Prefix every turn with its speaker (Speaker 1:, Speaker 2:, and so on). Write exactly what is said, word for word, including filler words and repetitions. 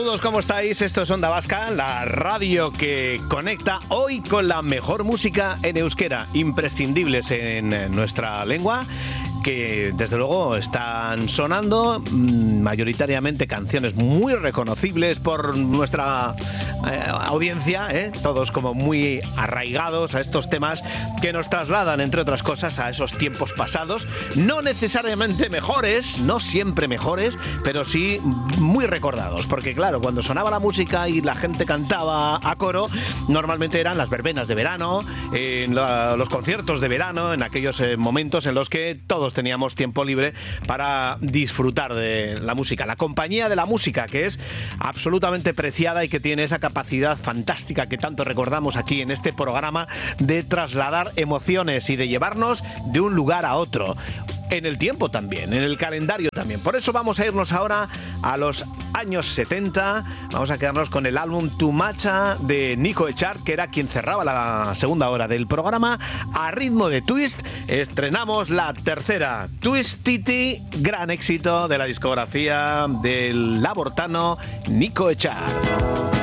Speaker 1: Saludos, ¿cómo estáis? Esto es Onda Vasca, la radio que conecta hoy con la mejor música en euskera, imprescindibles en nuestra lengua, que desde luego están sonando mmm, mayoritariamente canciones muy reconocibles por nuestra eh, audiencia, ¿eh? Todos como muy arraigados a estos temas que nos trasladan, entre otras cosas, a esos tiempos pasados, no necesariamente mejores, no siempre mejores, pero sí muy recordados, porque claro, cuando sonaba la música y la gente cantaba a coro, normalmente eran las verbenas de verano, en la, los conciertos de verano, en aquellos eh, momentos en los que todos teníamos tiempo libre para disfrutar de la música, la compañía de la música, que es absolutamente preciada y que tiene esa capacidad fantástica que tanto recordamos aquí en este programa de trasladar emociones y de llevarnos de un lugar a otro. En el tiempo también, en el calendario también. Por eso vamos a irnos ahora a los años setenta. Vamos a quedarnos con el álbum Tumacha de Nico Echar, que era quien cerraba la segunda hora del programa. A ritmo de twist, estrenamos la tercera, Twist Titi, gran éxito de la discografía del labortano Nico Echar.